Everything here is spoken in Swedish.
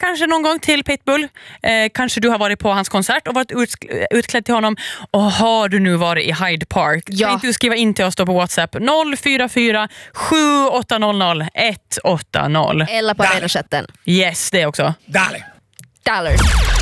kanske någon gång till Pitbull. Kanske du har varit på hans konsert och varit utklädd till honom. Och har du nu varit i Hyde Park, kan inte du skriva in till oss då på WhatsApp 044 7800 180. Eller på redochatten. Yes, det också. Dale. $.